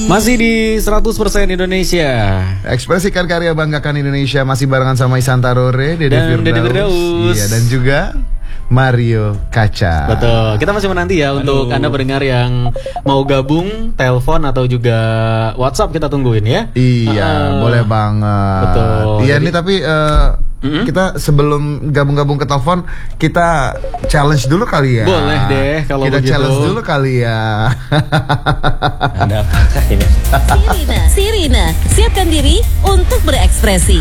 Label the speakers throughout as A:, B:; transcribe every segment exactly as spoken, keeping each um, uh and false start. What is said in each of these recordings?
A: Masih di seratus persen Indonesia.
B: Ekspresikan karya, banggakan Indonesia. Masih barengan sama Isan Tarore, Dede
A: Dan Dede
B: Firdaus.
A: Firdaus.
B: Iya, dan juga Mario Kaca.
A: Betul. Kita masih menanti ya. Aduh. Untuk Anda pendengar yang mau gabung, telepon atau juga WhatsApp kita tungguin ya.
B: Iya, uh, boleh banget.
A: Betul.
B: Iya, ini tapi uh, mm-hmm. kita sebelum gabung-gabung ke telepon, kita challenge dulu kali ya.
A: Boleh deh kalau
B: kita
A: begitu.
B: challenge dulu kali ya.
C: Anda apakah ini?
D: Sirina, Sirina, siapkan diri untuk berekspresi.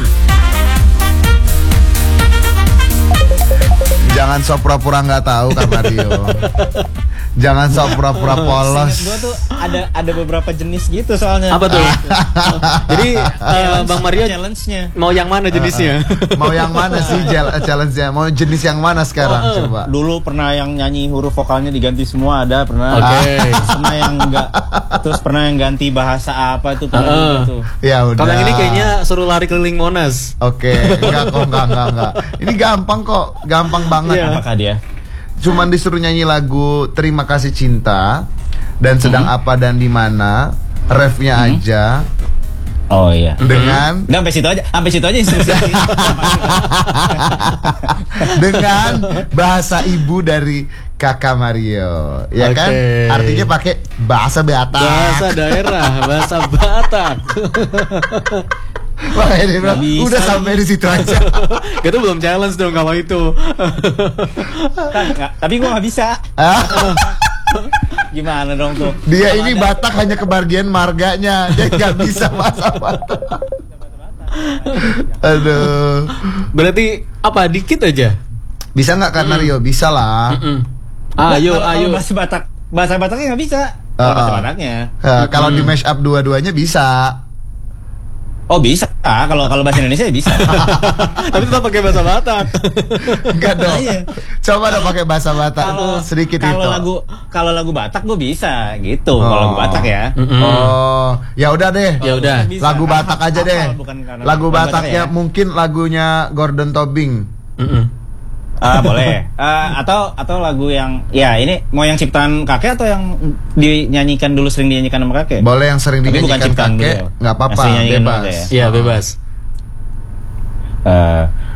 B: Jangan sok pura-pura nggak tahu Kak Mario. Jangan sok pura-pura polos.
C: Gue tuh ada ada beberapa jenis gitu soalnya.
A: Apa tuh? Jadi uh, Bang Mario
C: challenge-nya
A: mau yang mana jenisnya?
B: Uh, uh. Mau yang mana sih challenge-nya? Mau jenis yang mana sekarang? Uh, uh. Coba.
C: Dulu pernah yang nyanyi huruf vokalnya diganti semua, ada pernah.
A: Oke. Okay.
C: Pernah yang enggak. Terus pernah yang ganti bahasa apa itu pernah uh, uh. tuh.
B: Ya udah.
A: Kalau yang ini kayaknya suruh lari keliling Monas.
B: Oke, okay. enggak kok, enggak, enggak, enggak. Ini gampang kok, gampang banget.
A: Yeah.
C: Apakah dia?
B: Cuman disuruh nyanyi lagu Terima Kasih Cinta dan Sedang mm-hmm. Apa dan Di Mana, refnya mm-hmm. aja.
C: Oh iya.
B: Dengan
C: Nggak, sampai situ aja, sampai situ aja instruksinya.
B: Dengan bahasa ibu dari Kakak Mario, ya okay. kan? Artinya pakai bahasa Batak.
A: Bahasa daerah, bahasa Batak.
B: Wah, ini bro, udah sampai di situ aja.
A: Itu belum challenge dong kalau itu.
C: Nggak, tapi gua nggak bisa. Gimana dong tuh?
B: Dia ini ada... Batak hanya kebagian marganya, dia nggak bisa bahasa Batak. Aduh.
A: Berarti apa? Dikit aja?
B: Bisa nggak kan Mario? Bisa lah.
A: Mm-mm. Ayo,
C: nah,
A: ayo.
C: Bahasa Batak, bahasa Bataknya nggak bisa.
B: Uh, uh.
C: Bahasa Bataknya.
B: Uh, kalau di mash up dua-duanya bisa.
C: Oh bisa, kalau kalau bahasa Indonesia ya bisa.
A: Tapi tetap pakai bahasa Batak.
B: Enggak dong. Coba dong pakai bahasa Batak
C: kalo,
B: sedikit
C: kalau
B: itu.
C: Kalau lagu kalau lagu Batak gue bisa gitu. Oh. Kalau lagu Batak ya.
A: Mm-hmm.
B: Oh, ya udah deh.
A: Ya udah.
B: Lagu Batak aja deh. Lagu Bataknya ya. Mungkin lagunya Gordon Tobing.
A: Mm-hmm.
C: Ah boleh. Uh, atau atau lagu yang ya ini mau yang ciptaan kakek atau yang dinyanyikan dulu sering dinyanyikan sama kakek?
B: Boleh yang sering dinyanyikan kakek, nggak apa-apa, bebas.
A: Iya bebas.
C: Uh,